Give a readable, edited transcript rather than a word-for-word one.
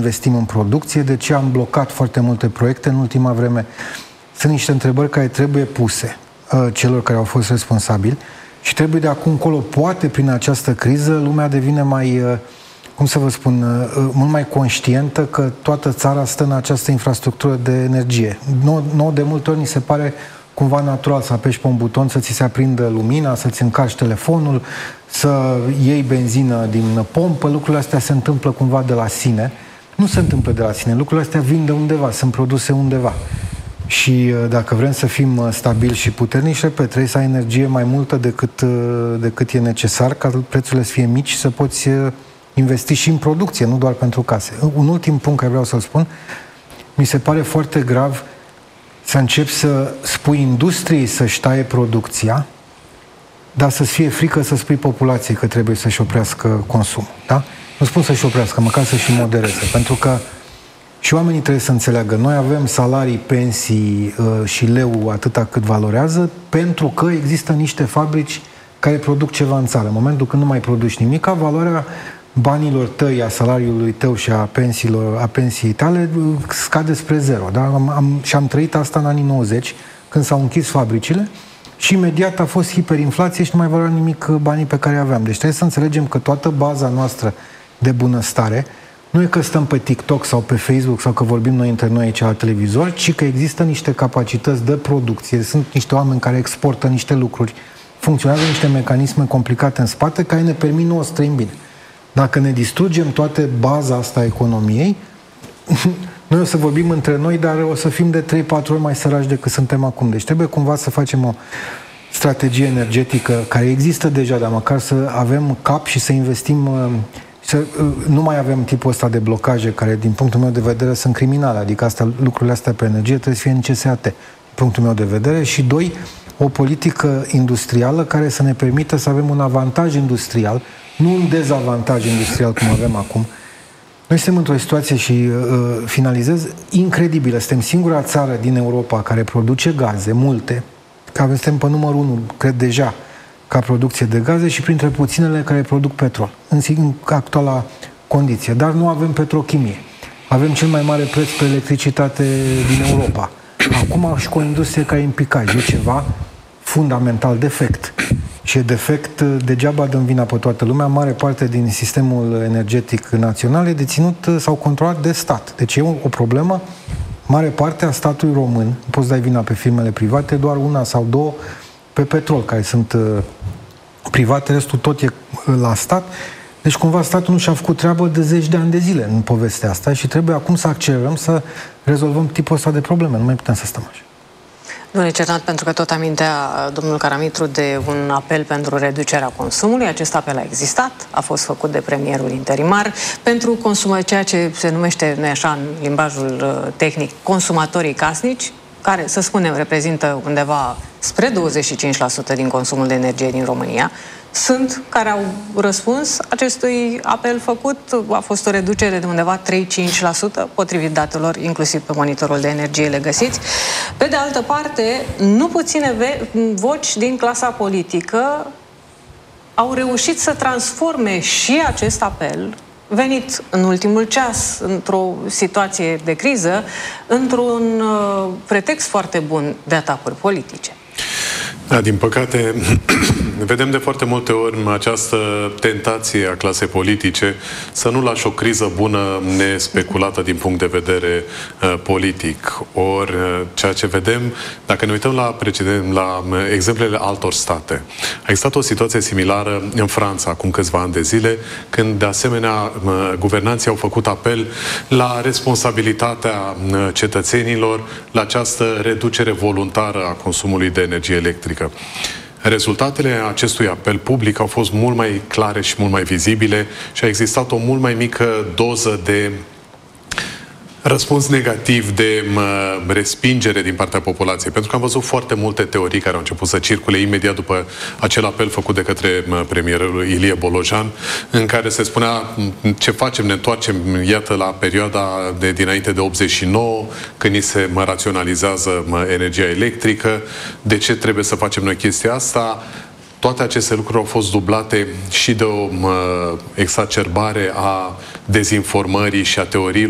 investim în producție, de ce am blocat foarte multe proiecte în ultima vreme. Sunt niște întrebări care trebuie puse celor care au fost responsabili și trebuie de acum încolo, poate prin această criză, lumea devine mai, cum să vă spun, mult mai conștientă că toată țara stă în această infrastructură de energie. Nouă de multe ori ni se pare cumva natural să apeși pe un buton, să ți se aprindă lumina, să-ți încarci telefonul, să iei benzină din pompă. Lucrurile astea se întâmplă cumva de la sine. Nu se întâmplă de la sine. Lucrurile astea vin de undeva, sunt produse undeva. Și dacă vrem să fim stabili și puternici, repet, trebuie să ai energie mai multă decât e necesar, ca prețurile să fie mici și să poți investi și în producție, nu doar pentru case. Un ultim punct care vreau să-l spun, mi se pare foarte grav să începi să spui industriei să-și taie producția, dar să-ți fie frică să spui populației că trebuie să-și oprească consumul. Da? Nu spun să-și oprească, măcar să-și modereze, pentru că și oamenii trebuie să înțeleagă. Noi avem salarii, pensii și leu atâta cât valorează, pentru că există niște fabrici care produc ceva în țară. În momentul când nu mai produci nimic, valoarea banilor tăi, a salariului tău și a pensiei tale scade spre zero. Da? Am trăit asta în anii 90, când s-au închis fabricile și imediat a fost hiperinflație și nu mai valora nimic banii pe care aveam. Deci trebuie să înțelegem că toată baza noastră de bunăstare nu e că stăm pe TikTok sau pe Facebook sau că vorbim noi între noi aici la televizor, ci că există niște capacități de producție, sunt niște oameni care exportă niște lucruri, funcționează niște mecanisme complicate în spate care ne permit nouă să trăim bine. Dacă ne distrugem toată baza asta a economiei, noi o să vorbim între noi, dar o să fim de 3-4 ori mai săraci decât suntem acum. Deci trebuie cumva să facem o strategie energetică care există deja, dar măcar să avem cap și să investim, să nu mai avem tipul ăsta de blocaje care, din punctul meu de vedere, sunt criminale. Adică lucrurile astea pe energie trebuie să fie în CSAT, din punctul meu de vedere. Și doi, o politică industrială care să ne permită să avem un avantaj industrial, nu un dezavantaj industrial cum avem acum. Noi suntem într-o situație și finalizez incredibilă. Suntem singura țară din Europa care produce gaze, multe, care suntem pe numărul 1, cred deja, ca producție de gaze și printre puținele care produc petrol, în actuala condiție. Dar nu avem petrochimie. Avem cel mai mare preț pe electricitate din Europa. Acum și cu o industrie care e în picaj. E ceva fundamental defect. Și e defect, degeaba dăm vina pe toată lumea, mare parte din sistemul energetic național e deținut sau controlat de stat. Deci e o problemă, mare parte a statului român, nu poți dai vina pe firmele private, doar una sau două pe petrol, care sunt private, restul tot e la stat. Deci cumva statul nu și-a făcut treabă de zeci de ani de zile în povestea asta și trebuie acum să accelerăm să rezolvăm tipul ăsta de probleme. Nu mai putem să stăm așa. Domnule Cernat, pentru că tot amintea domnul Caramitru de un apel pentru reducerea consumului, acest apel a existat, a fost făcut de premierul interimar pentru ceea ce se numește, nu așa, în limbajul tehnic, consumatorii casnici, care, să spunem, reprezintă undeva spre 25% din consumul de energie din România. Sunt care au răspuns acestui apel făcut. A fost o reducere de undeva 3-5%, potrivit datelor, inclusiv pe monitorul de energie le găsiți. Pe de altă parte, nu puține voci din clasa politică au reușit să transforme și acest apel, venit în ultimul ceas, într-o situație de criză, într-un pretext foarte bun de atacuri politice. Da, din păcate, vedem de foarte multe ori această tentație a clasei politice să nu lași o criză bună nespeculată din punct de vedere politic. Ori ceea ce vedem, dacă ne uităm la exemplele altor state, a existat o situație similară în Franța acum câțiva ani de zile, când de asemenea guvernanții au făcut apel la responsabilitatea cetățenilor, la această reducere voluntară a consumului de energie electrică. Rezultatele acestui apel public au fost mult mai clare și mult mai vizibile și a existat o mult mai mică doză de răspuns negativ, de respingere din partea populației. Pentru că am văzut foarte multe teorii care au început să circule imediat după acel apel făcut de către premierul Ilie Bolojan, în care se spunea ce facem, ne întoarcem, iată, la perioada de dinainte de 89, când ni se raționalizează energia electrică, de ce trebuie să facem noi chestia asta. Toate aceste lucruri au fost dublate și de o exacerbare a dezinformării și a teoriilor